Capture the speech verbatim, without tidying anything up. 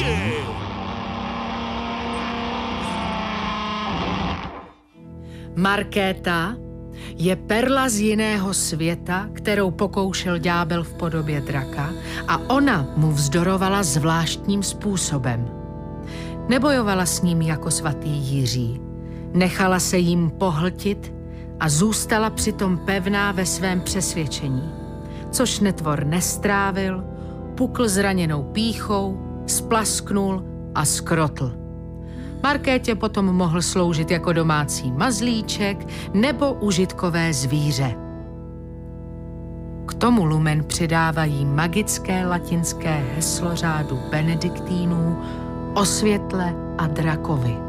uši! Markéta je perla z jiného světa, kterou pokoušel ďábel v podobě draka, a ona mu vzdorovala zvláštním způsobem. Nebojovala s ním jako svatý Jiří. Nechala se jim pohltit a zůstala přitom pevná ve svém přesvědčení, což netvor nestrávil, pukl zraněnou pýchou, splasknul a skrotl. Markétě potom mohl sloužit jako domácí mazlíček nebo užitkové zvíře. K tomu Lumen přidávají magické latinské heslo řádu benediktínů o světle a drakovi.